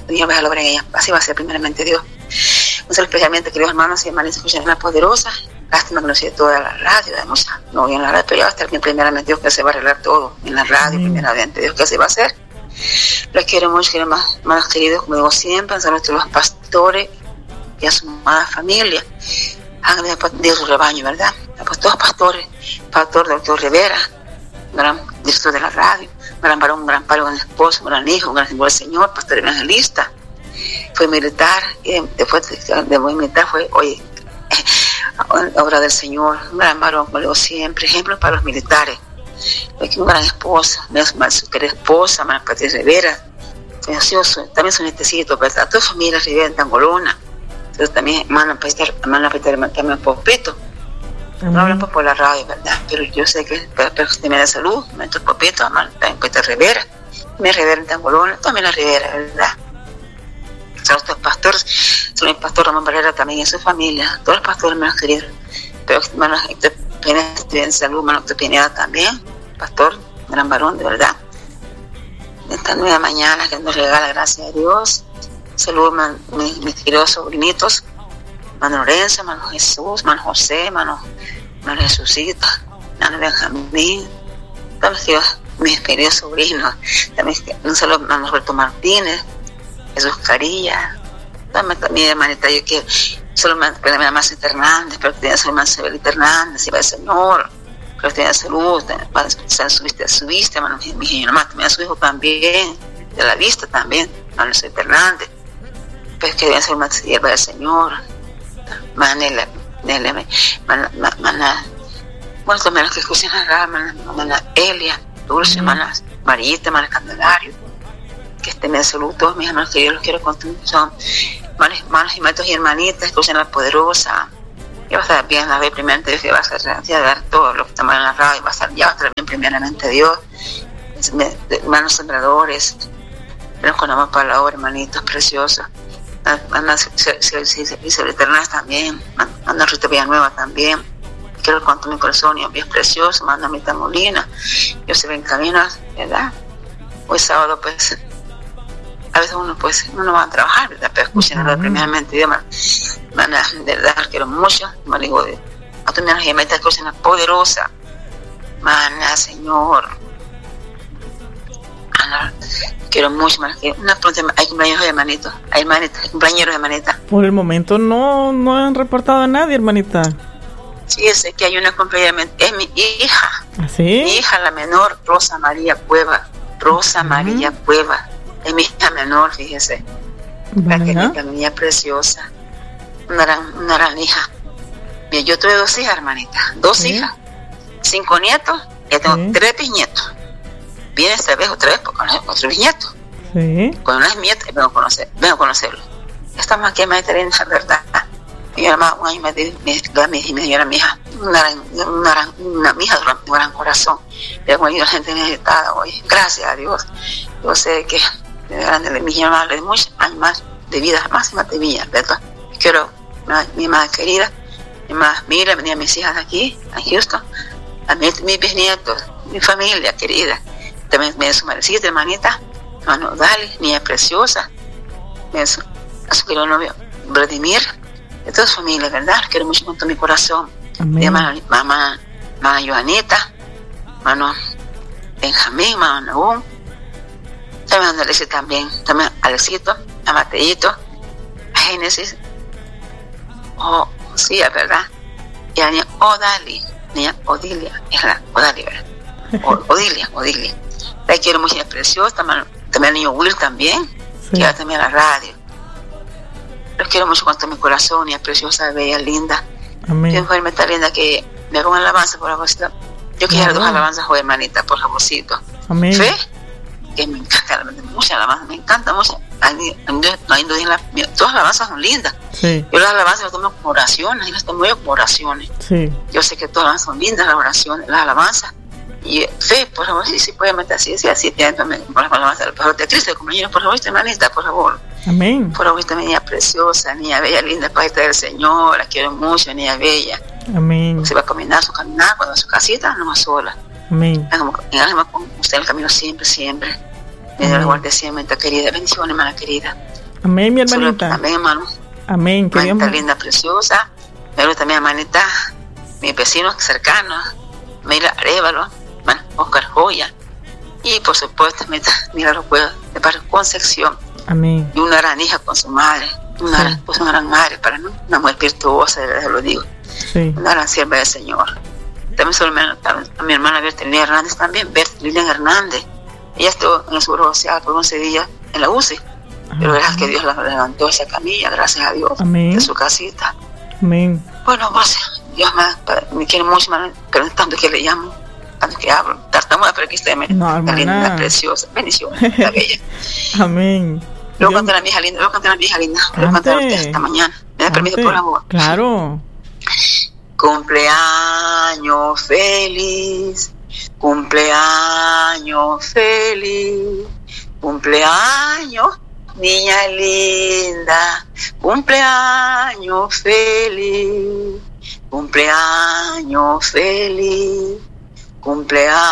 Dios va a lograr en ella. Así va a ser primeramente Dios. Un saludo especialmente, queridos hermanos y hermanas, escuchan la poderosa. Lástima que no sé toda la radio, no en la radio, pero ya va a estar bien primeramente Dios, que se va a arreglar todo en la radio, primeramente Dios, que se va a hacer. Los quiero mucho, hermanos queridos, como digo siempre, un saludo a los pastores y a su amada familia. Hagan de su rebaño, ¿verdad? Pues todos pastores, pastor doctor Rivera, un gran director de la radio, un gran varón, un gran padre, un gran esposo, un gran hijo, un gran siervo del Señor, pastor evangelista. Fue militar, y después de muy militar fue, obra del Señor, un gran varón, como digo siempre, ejemplo para los militares. Una gran esposa, su querida esposa, María Patricia Rivera, también su nietecito, ¿verdad? Toda familia Rivera en Tangolona. Entonces también hermana Peter, también Popito. No hablan por la radio, ¿verdad? Pero yo sé que pero tiene de salud, nuestro Popito, también Peter Rivera, también Rivera en Tangolona, también la Rivera, ¿verdad? Son los pastores, son el pastor Ramón Barrera también y su familia, todos los pastores menos queridos. Pero hermanos Pineda en salud, hermano Pineda también, pastor, gran varón, de verdad. Esta nueva mañana que nos regala, gracias a Dios. Saludos mis queridos sobrinitos, hermano Lorenzo, hermano Jesús, hermano José, hermano Jesucita, hermano Benjamín, todos mis queridos sobrinos. También un saludo a hermano Roberto Martínez, Jesús Carilla, también mi hermanita, yo quiero, solo mi hermana Cita Hernández, pero que tenga su hermana Sebelita Hernández, y va el Señor, pero que tenga salud, su vista, hermano, mi hijo, también a su hijo también, de la vista también, hermano Sebelita Hernández, pues que tenga su hermana sierva del Señor, Manela, bueno, también los que escuchan la rama, hermana Elia, Dulce, hermana Marita, hermana Candelario, que estén en salud, todos mis hermanos que yo los quiero contar, son hermanos y maestros y hermanitas, escuchan la poderosa, ya va a estar bien, a ver, primeramente Dios, que va a ser a dar todo lo que estamos en la radio, ya va a estar bien, primeramente Dios, hermanos sembradores, los con amor para la obra, hermanitos preciosos, Ana Isabel Eternaz también, Ana Rita Villanueva también, quiero contar mi corazón y es precioso, manda a Mita Molina, yo se ven caminos, ¿verdad? Hoy sábado, pues, a veces uno va a trabajar, ¿verdad? Pero escuchen primeramente, Dios, de verdad, quiero mucho, me digo, a tu hermanos y hermanitas, escuchen la poderosa, mana, Señor, Ana, quiero mucho, una pregunta, hay cumpleaños de hermanitos, hay cumpleaños de hermanitas. Por el momento no han reportado a nadie, hermanita. Sí, sé que hay una cumpleaños, es mi hija. ¿Sí? Mi hija, la menor, Rosa María Cueva, es mi hija menor, fíjese, la niña preciosa, una gran hija. Mira, yo tuve 2 hijas, hermanita, 2 hijas, 5 nietos, ya tengo 3 bisnietos. Viene esta vez otra vez con otro bisnieto. Cuando no es nieto, vengo a conocerlo. Estamos aquí en Mediterráneo, ¿verdad? Mi hermana, un año me dio mi hija, una hija de un gran corazón. Le ha ayudado a la gente necesitada hoy. Gracias a Dios. Yo sé que de mi hermana le muchos años más de vida, más de vida, ¿verdad? Quiero mi hermana querida, mi hermana Mira, venía mis hijas aquí, a Houston, a mis bisnietos, mi familia querida. También me su madrecita, hermanita, hermano Dali, niña preciosa, a su querido novio Vladimir, de toda su familia, ¿verdad? Quiero mucho con todo mi corazón. Mi mamá Joanita, hermano Benjamín, hermano Nahum, también a Alexis también a Alexito, a Mateito, a Génesis, sí, es verdad, y a la niña niña Odilia, es la Odalia, ¿verdad? Odilia. La quiero mucho, es preciosa, también al niño Will también, que va también a la radio. Los quiero mucho con todo mi corazón, y es preciosa, bella, linda. Amén. Yo mujer está linda que me pongan alabanza, por favorcito. Yo quiero 2 alabanzas hoy, hermanita, por favorcito. Amén. Fe, que me encanta, mucha alabanza, me encanta mucho. Todas las alabanzas son lindas. Sí. Yo las alabanzas las tomo como oraciones, y las tomo yo como oraciones. Sí. Yo sé que todas las alabanzas son lindas, las oraciones, las alabanzas. Y fe, por favor, si puede meter así, por las alabanzas del Padre de Cristo, compañeros, por favor, hermanita, por favor. Amén. Por favor, esta niña preciosa, niña bella, linda, Padre del Señor, la quiero mucho, niña bella. Amén. Se va a caminar cuando va a su casita, no va sola. Amén. Hágame con usted el camino siempre. Me Dios la guarde siempre, querida. Bendiciones, hermana querida. Amén, mi hermanita. Amén, hermano. Amén. Que Hermanita linda, preciosa. Pero también, hermanita, mis vecinos cercanos, Mira Arévalo, Oscar Joya. Y por supuesto, mira los pueblos de Padre Concepción. Amén. Y una gran hija con su madre. Una gran madre para mí, una mujer virtuosa, lo digo. Sí. Una gran sierva del Señor. También a mi hermana Bertelina Hernández también, Bertelina Hernández. Ella estuvo en el Seguro Social por 11 días en la UCI. Pero gracias que Dios la levantó esa camilla, gracias a Dios. Amén. De su casita. Amén. Bueno, pues Dios me quiere mucho, pero tanto que le llamo, tanto que hablo, tartamuda, pero aquí está no, la linda, preciosa, bendiciones, la bella. Amén. Luego canté a la vieja linda, luego canté a usted esta mañana. ¿Me da permiso, por favor? Claro. Cumpleaños feliz, cumpleaños feliz, cumpleaños niña linda, cumpleaños feliz, cumpleaños feliz, cumpleaños.